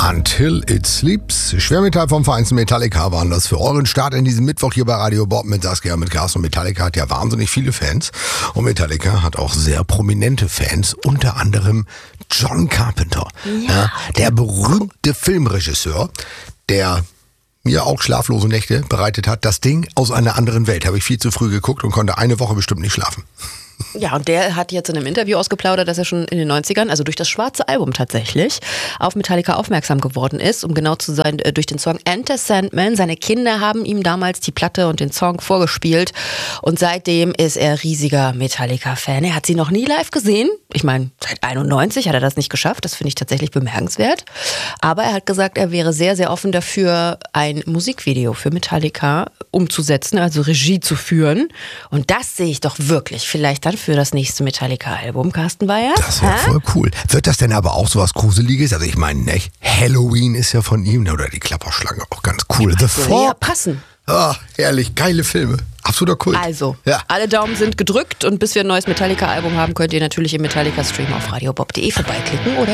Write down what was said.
Until It Sleeps. Schwermetall vom Vereinsten Metallica waren das für euren Start in diesem Mittwoch hier bei Radio Bob mit Saskia, mit Carsten. Und Metallica hat ja wahnsinnig viele Fans. Und Metallica hat auch sehr prominente Fans, unter anderem John Carpenter. Ja, der berühmte Filmregisseur, der mir auch schlaflose Nächte bereitet hat. Das Ding aus einer anderen Welt. Habe ich viel zu früh geguckt und konnte eine Woche bestimmt nicht schlafen. Ja, und der hat jetzt in einem Interview ausgeplaudert, dass er schon in den 90ern, also durch das schwarze Album tatsächlich, auf Metallica aufmerksam geworden ist, um genau zu sein, durch den Song Enter Sandman. Seine Kinder haben ihm damals die Platte und den Song vorgespielt und seitdem ist er riesiger Metallica-Fan. Er hat sie noch nie live gesehen. Ich meine, seit 91 hat er das nicht geschafft. Das finde ich tatsächlich bemerkenswert. Aber er hat gesagt, er wäre sehr, sehr offen dafür, ein Musikvideo für Metallica umzusetzen, also Regie zu führen. Und das sehe ich doch wirklich vielleicht dann für das nächste Metallica-Album, Carsten Bayer. Das wäre voll cool. Wird das denn aber auch so was Gruseliges? Also ich meine, ne, Halloween ist ja von ihm, oder die Klapperschlange auch ganz cool. The Fall. Ja, passen. Ah, herrlich, geile Filme. Absoluter Kult. Also, ja. Alle Daumen sind gedrückt und bis wir ein neues Metallica-Album haben, könnt ihr natürlich im Metallica-Stream auf radiobob.de vorbeiklicken oder